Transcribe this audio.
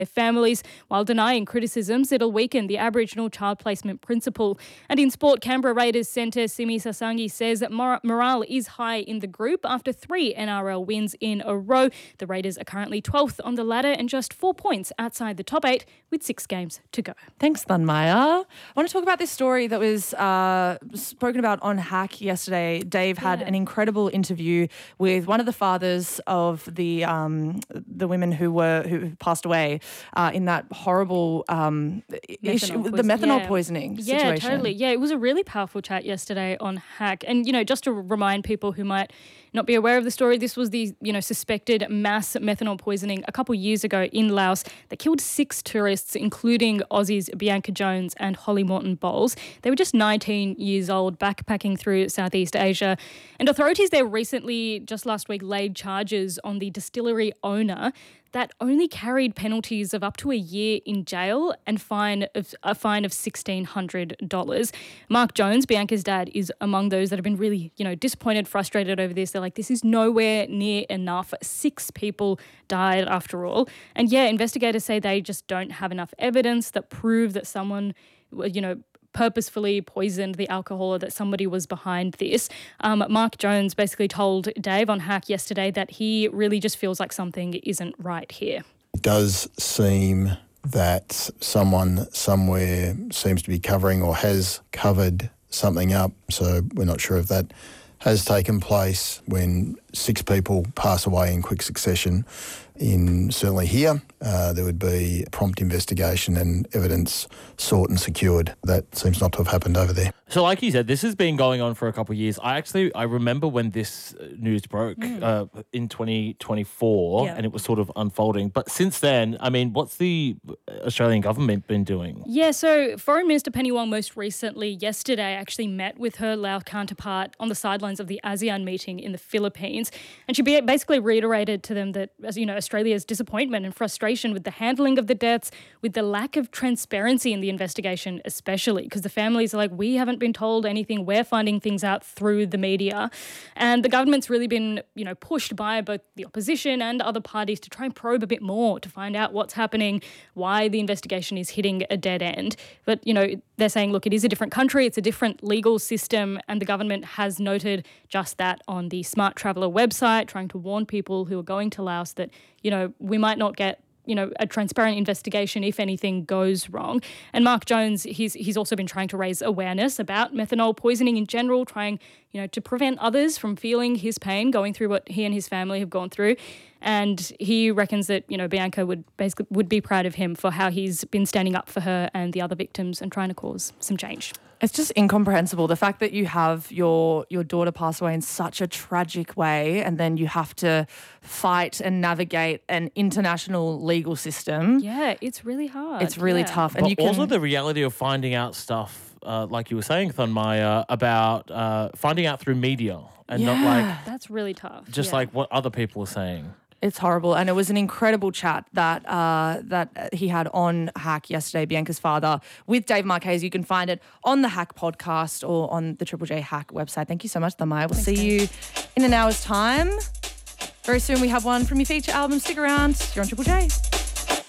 their families, while denying criticisms it'll weaken the Aboriginal child placement principle. And in sport, Canberra Raiders centre Simi Sasangi says that morale is high in the group after 3 NRL wins in a row. The Raiders are currently 12th on the ladder and just 4 points outside the top 8 with 6 games to go. Thanks, Thanmaya. I want to talk about this story that was spoken about on Hack yesterday. Dave had an incredible interview with one of the fathers of the women who passed away in that horrible issue, the methanol poisoning situation. Yeah, totally. Yeah, it was a really powerful chat yesterday on Hack. And, just to remind people who might not be aware of the story, this was the, suspected mass methanol poisoning a couple years ago in Laos that killed 6 tourists, including Aussies Bianca Jones and Holly Morton Bowles. They were just 19 years old, backpacking through Southeast Asia. And authorities there recently, just last week, laid charges on the distillery owner that only carried penalties of up to a year in jail and a fine of $1,600. Mark Jones, Bianca's dad, is among those that have been really, disappointed, frustrated over this. They're like, this is nowhere near enough. 6 people died after all. And investigators say they just don't have enough evidence that prove that someone, purposefully poisoned the alcohol or that somebody was behind this. Mark Jones basically told Dave on Hack yesterday that he really just feels like something isn't right here. It does seem that someone somewhere seems to be covering or has covered something up, so we're not sure if that has taken place when 6 people pass away in quick succession. Certainly here, there would be prompt investigation and evidence sought and secured. That seems not to have happened over there. So like you said, this has been going on for a couple of years. I remember when this news broke in 2024 and it was sort of unfolding. But since then, what's the Australian government been doing? Yeah, so Foreign Minister Penny Wong most recently yesterday actually met with her Lao counterpart on the sidelines of the ASEAN meeting in the Philippines. And she basically reiterated to them that, as Australia's disappointment and frustration with the handling of the deaths, with the lack of transparency in the investigation especially, because the families are like, we haven't been told anything, we're finding things out through the media. And the government's really been, pushed by both the opposition and other parties to try and probe a bit more to find out what's happening, why the investigation is hitting a dead end. But, they're saying, look, it is a different country, it's a different legal system, and the government has noted just that on the Smart Traveller website, trying to warn people who are going to Laos that, we might not get a transparent investigation if anything goes wrong. And Mark Jones, he's also been trying to raise awareness about methanol poisoning in general, trying, to prevent others from feeling his pain, going through what he and his family have gone through. And he reckons that, Bianca would be proud of him for how he's been standing up for her and the other victims and trying to cause some change. It's just incomprehensible. The fact that you have your daughter pass away in such a tragic way and then you have to fight and navigate an international legal system. Yeah, it's really hard. It's really tough. And also the reality of finding out stuff, like you were saying, Thanmaya, about finding out through media and not like... That's really tough. Just like what other people are saying. It's horrible. And it was an incredible chat that he had on Hack yesterday, Bianca's father, with Dave Marquez. You can find it on the Hack podcast or on the Triple J Hack website. Thank you so much, Thanmaya. We'll see you in an hour's time. Very soon we have one from your feature album. Stick around. You're on Triple J.